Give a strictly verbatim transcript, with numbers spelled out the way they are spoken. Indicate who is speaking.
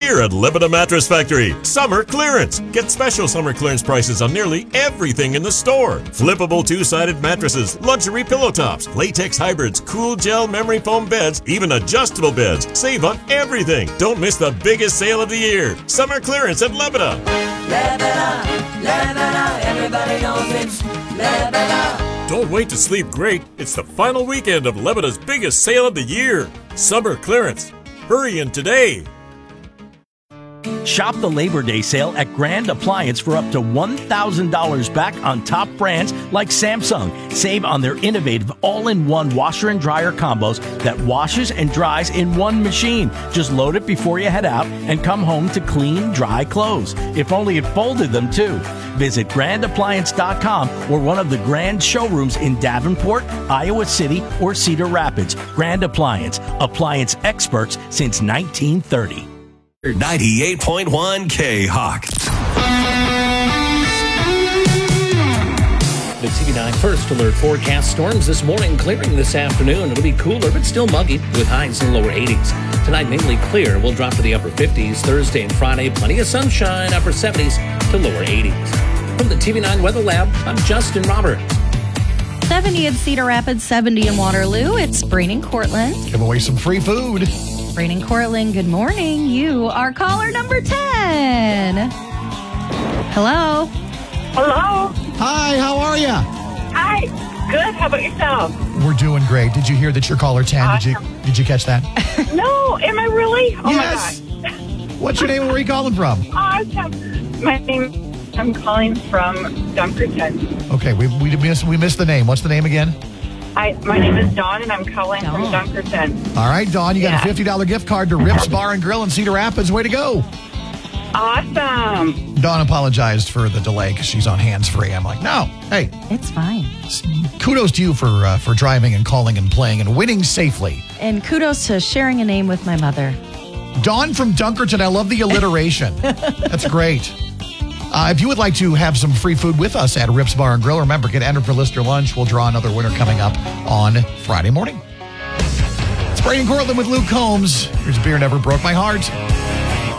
Speaker 1: here at Lebeda Mattress Factory. Summer clearance. Get special summer clearance prices on nearly everything in the store. Flippable two-sided mattresses, luxury pillow tops, latex hybrids, cool gel memory foam beds, even adjustable beds. Save on everything. Don't miss the biggest sale of the year. Summer clearance at Lebeda.
Speaker 2: Lebeda, Lebeda, everybody knows it's Lebeda.
Speaker 1: Don't wait to sleep great. It's the final weekend of Lebeda's biggest sale of the year. Summer clearance. Hurry in today.
Speaker 3: Shop the Labor Day sale at Grand Appliance for up to one thousand dollars back on top brands like Samsung. Save on their innovative all-in-one washer and dryer combos that washes and dries in one machine. Just load it before you head out and come home to clean, dry clothes. If only it folded them too. Visit grand appliance dot com or one of the Grand showrooms in Davenport, Iowa City, or Cedar Rapids. Grand Appliance. Appliance experts since nineteen thirty.
Speaker 4: ninety-eight point one K-Hawk.
Speaker 5: The T V nine First Alert forecast: storms this morning, clearing this afternoon. It'll be cooler, but still muggy, with highs in the lower eighties. Tonight, mainly clear. We'll drop to the upper fifties. Thursday and Friday, plenty of sunshine, upper seventies to lower eighties. From the T V nine Weather Lab, I'm Justin Roberts.
Speaker 6: seventy in Cedar Rapids, seventy in Waterloo. It's Brain in Cortland.
Speaker 7: Give away some free food.
Speaker 6: Brain in Cortland, good morning. You are caller number ten. Hello.
Speaker 8: Hello.
Speaker 7: Hi, how are you?
Speaker 8: Hi. Good. How about yourself?
Speaker 7: We're doing great. Did you hear that you're caller ten?
Speaker 8: Awesome.
Speaker 7: Did you Did you catch that?
Speaker 8: No. Am I really? Oh
Speaker 7: yes.
Speaker 8: my gosh.
Speaker 7: What's your name? Where are you calling from?
Speaker 8: Awesome. My name. I'm calling from Dunkerton.
Speaker 7: Okay, we we missed we missed the name. What's the name again?
Speaker 8: I my name is Dawn, and I'm calling
Speaker 6: Dawn.
Speaker 8: from Dunkerton.
Speaker 7: All right, Dawn, you got
Speaker 8: Yeah.
Speaker 7: a fifty dollars gift card to Rips Bar and Grill in Cedar Rapids. Way to go.
Speaker 8: Awesome.
Speaker 7: Dawn apologized for the delay because she's on hands-free. I'm like, no, hey,
Speaker 6: It's fine.
Speaker 7: kudos to you for uh, for driving and calling and playing and winning safely.
Speaker 6: And kudos to sharing a name with my mother.
Speaker 7: Dawn from Dunkerton, I love the alliteration. That's great. Uh, if you would like to have some free food with us at Rips Bar and Grill, remember, get entered for Lister Lunch. We'll draw another winner coming up on Friday morning. It's Brain in Cortland with Luke Combs. Here's Beer Never Broke My Heart.